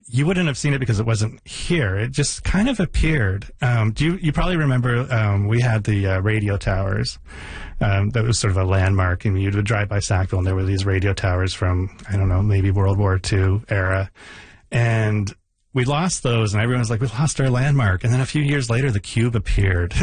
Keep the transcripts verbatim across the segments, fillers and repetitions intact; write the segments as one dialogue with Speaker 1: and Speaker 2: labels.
Speaker 1: you wouldn't have seen it because it wasn't here. It just kind of appeared. Um, do you, you probably remember um, we had the uh, radio towers. Um, that was sort of a landmark, and you would drive by Sackville, and there were these radio towers from, I don't know, maybe World War Two era. And we lost those, and everyone was like, we lost our landmark. And then a few years later, the cube appeared.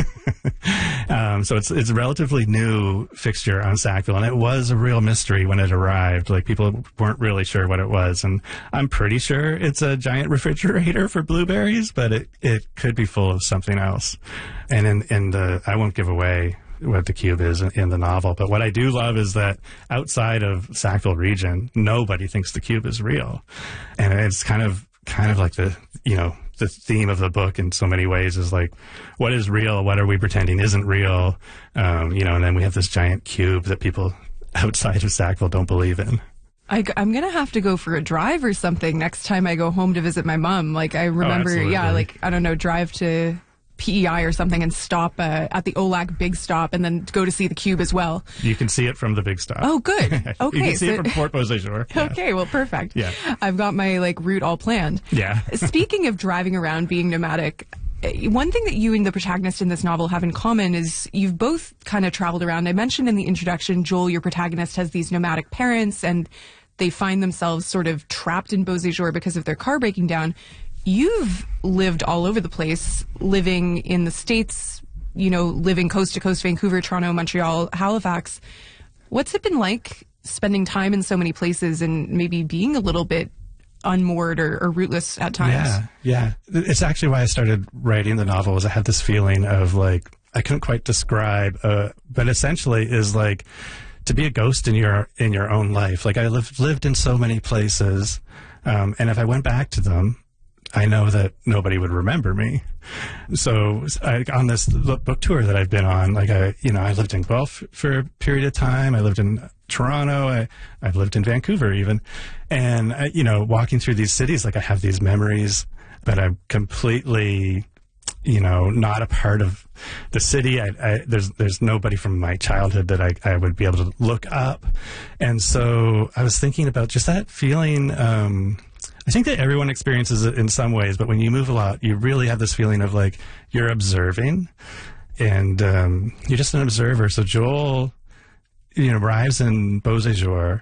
Speaker 1: um, so it's it's a relatively new fixture on Sackville, and it was a real mystery when it arrived. Like, people weren't really sure what it was. And I'm pretty sure it's a giant refrigerator for blueberries, but it, it could be full of something else. And in, in the, I won't give away what the cube is in, in the novel, but what I do love is that outside of Sackville region, nobody thinks the cube is real. And it's kind of kind of like the, you know, the theme of the book in so many ways is like, what is real? What are we pretending isn't real? Um, you know, and then we have this giant cube that people outside of Sackville don't believe in.
Speaker 2: I, I'm going to have to go for a drive or something next time I go home to visit my mom. Like, I remember,
Speaker 1: oh,
Speaker 2: yeah, like, I don't know, drive to P E I or something and stop uh, at the Olac Big Stop and then go to see the cube as well.
Speaker 1: You can see it from the Big Stop.
Speaker 2: Oh, good. Okay.
Speaker 1: You can see
Speaker 2: so,
Speaker 1: it from Fort Beauséjour. Yeah.
Speaker 2: Okay, well, perfect.
Speaker 1: Yeah.
Speaker 2: I've got my, like, route all planned.
Speaker 1: Yeah.
Speaker 2: Speaking of driving around, being nomadic, one thing that you and the protagonist in this novel have in common is you've both kind of traveled around. I mentioned in the introduction, Joel, your protagonist, has these nomadic parents, and they find themselves sort of trapped in Beauséjour because of their car breaking down. You've lived all over the place, living in the States, you know, living coast to coast, Vancouver, Toronto, Montreal, Halifax. What's it been like spending time in so many places and maybe being a little bit unmoored or, or rootless at times?
Speaker 1: Yeah, yeah. It's actually why I started writing the novel, was I had this feeling of like, I couldn't quite describe, uh, but essentially is like to be a ghost in your in your own life. Like, I lived, lived in so many places, um, and if I went back to them, I know that nobody would remember me. So I, on this book tour that I've been on, like I, you know, I lived in Guelph for a period of time. I lived in Toronto. I, I've lived in Vancouver even. And, I, you know, walking through these cities, like I have these memories, but I'm completely, you know, not a part of the city. I, I, there's there's nobody from my childhood that I, I would be able to look up. And so I was thinking about just that feeling. Um, I think that everyone experiences it in some ways, but when you move a lot, you really have this feeling of like you're observing, and um, you're just an observer. So Joel, you know, arrives in Beauséjour,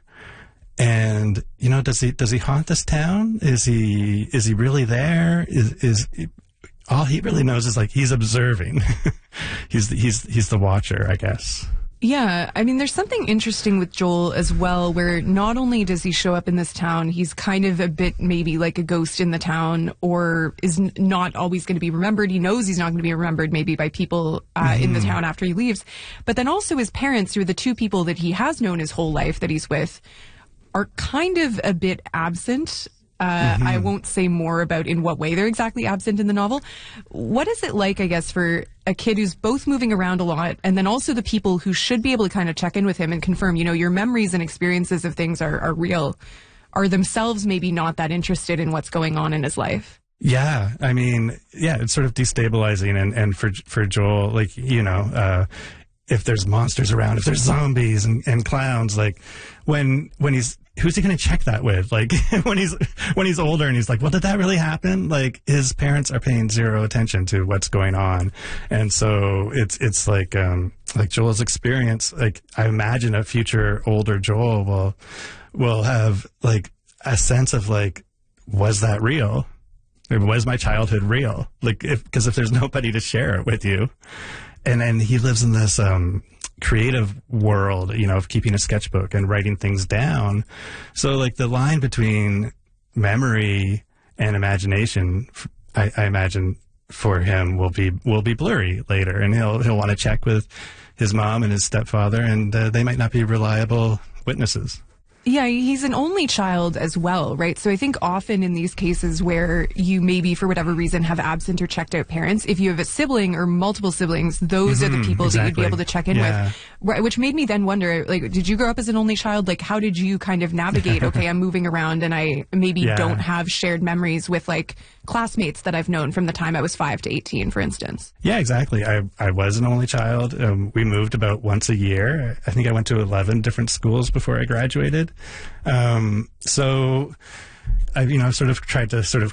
Speaker 1: and you know, does he does he haunt this town? Is he is he really there? Is is all he really knows is like he's observing. he's the, he's he's the watcher, I guess.
Speaker 2: Yeah, I mean, there's something interesting with Joel as well, where not only does he show up in this town, he's kind of a bit maybe like a ghost in the town, or is n- not always going to be remembered. He knows he's not going to be remembered maybe by people uh, mm-hmm. in the town after he leaves. But then also his parents, who are the two people that he has known his whole life that he's with, are kind of a bit absent. Uh, mm-hmm. I won't say more about in what way they're exactly absent in the novel. What is it like, I guess, for a kid who's both moving around a lot, and then also the people who should be able to kind of check in with him and confirm, you know, your memories and experiences of things are, are real, are themselves maybe not that interested in what's going on in his life?
Speaker 1: Yeah, I mean, yeah, it's sort of destabilizing, and, and for for Joel, like, you know, uh, if there's monsters around, if there's zombies and, and clowns, like, when when he's who's he going to check that with? Like, when he's when he's older and he's like, well, did that really happen? Like, his parents are paying zero attention to what's going on. And so it's it's like um, like Joel's experience. Like, I imagine a future older Joel will will have like a sense of like, was that real? Or was my childhood real? Like, if because if there's nobody to share it with you, and then he lives in this um, creative world, you know, of keeping a sketchbook and writing things down. So, like, the line between memory and imagination, I, I imagine for him will be will be blurry later, and he'll he'll want to check with his mom and his stepfather, and uh, they might not be reliable witnesses.
Speaker 2: Yeah, he's an only child as well, right? So I think often in these cases where you maybe, for whatever reason, have absent or checked out parents, if you have a sibling or multiple siblings, those mm-hmm, are the people exactly. that you'd be able to check in yeah. with. Which made me then wonder, like, did you grow up as an only child? Like, how did you kind of navigate, okay, I'm moving around and I maybe yeah. don't have shared memories with, like, classmates that I've known from the time I was five to eighteen, for instance?
Speaker 1: Yeah, exactly. I, I was an only child. Um, we moved about once a year. I think I went to eleven different schools before I graduated. Um, so, I, you know, I've sort of tried to sort of